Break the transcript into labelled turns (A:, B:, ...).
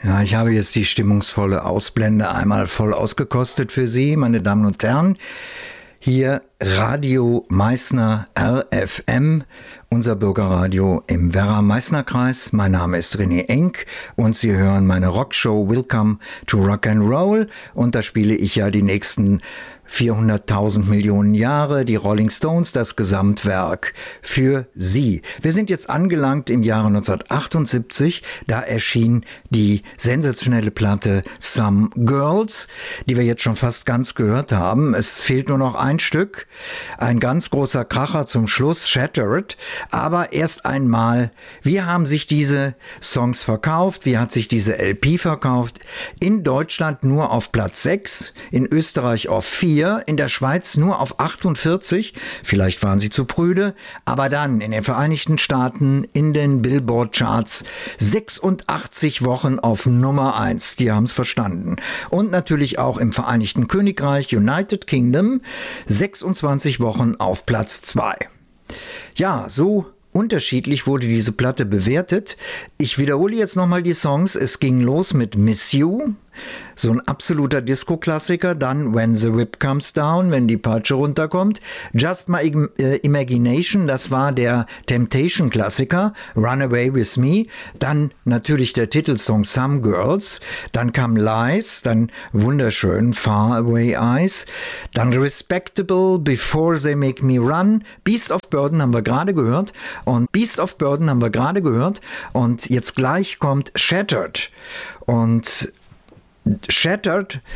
A: Ja, ich habe jetzt die stimmungsvolle Ausblende einmal voll ausgekostet für Sie, meine Damen und Herren. Hier Radio Meißner RFM, unser Bürgerradio im Werra-Meißner-Kreis. Mein Name ist René Enk und Sie hören meine Rockshow Welcome to Rock and Roll. Und da spiele ich ja die nächsten 400.000 Millionen Jahre, die Rolling Stones, das Gesamtwerk für Sie. Wir sind jetzt angelangt im Jahre 1978. Da erschien die sensationelle Platte Some Girls, die wir jetzt schon fast ganz gehört haben. Es fehlt nur noch ein Stück. Ein ganz großer Kracher zum Schluss, Shattered. Aber erst einmal, wie haben sich diese Songs verkauft? Wie hat sich diese LP verkauft? In Deutschland nur auf Platz 6, in Österreich auf 4, in der Schweiz nur auf 48, vielleicht waren sie zu prüde, aber dann in den Vereinigten Staaten in den Billboard-Charts 86 Wochen auf Nummer 1, die haben es verstanden. Und natürlich auch im Vereinigten Königreich, United Kingdom, 26 Wochen auf Platz 2. Ja, so unterschiedlich wurde diese Platte bewertet. Ich wiederhole jetzt nochmal die Songs. Es ging los mit Miss You, so ein absoluter Disco-Klassiker. Dann When the Whip Comes Down, wenn die Peitsche runterkommt. Just My Imagination, das war der Temptation-Klassiker. Run Away With Me. Dann natürlich der Titelsong Some Girls. Dann kam Lies, dann wunderschön Far Away Eyes. Dann Respectable, Before They Make Me Run. Beast of Burden haben wir gerade gehört. Und jetzt gleich kommt Shattered. Und Shattered